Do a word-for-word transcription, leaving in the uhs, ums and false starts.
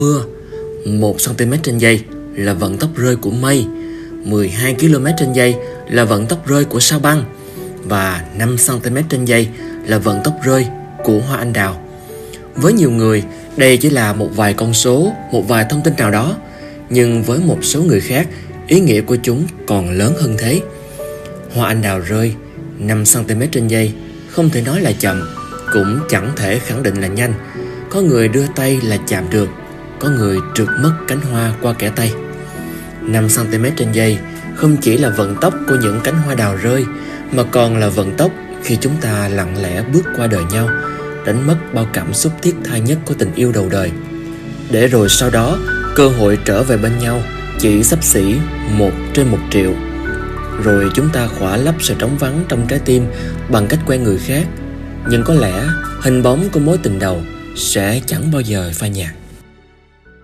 Mưa một xăng-ti-mét trên giây là vận tốc rơi của mây, mười hai ki-lô-mét trên giây là vận tốc rơi của sao băng, và năm xăng-ti-mét trên giây là vận tốc rơi của hoa anh đào. Với nhiều người, đây chỉ là một vài con số, một vài thông tin nào đó, nhưng với một số người khác, ý nghĩa của chúng còn lớn hơn thế. Hoa anh đào rơi năm xăng-ti-mét trên giây không thể nói là chậm, cũng chẳng thể khẳng định là nhanh. Có người đưa tay là chạm được, có người trượt mất cánh hoa qua kẽ tay. năm xăng-ti-mét trên giây không chỉ là vận tốc của những cánh hoa đào rơi, mà còn là vận tốc khi chúng ta lặng lẽ bước qua đời nhau, đánh mất bao cảm xúc thiết tha nhất của tình yêu đầu đời, để rồi sau đó cơ hội trở về bên nhau chỉ xấp xỉ một trên một triệu. Rồi chúng ta khỏa lấp sự trống vắng trong trái tim bằng cách quen người khác, nhưng có lẽ hình bóng của mối tình đầu sẽ chẳng bao giờ phai nhạt.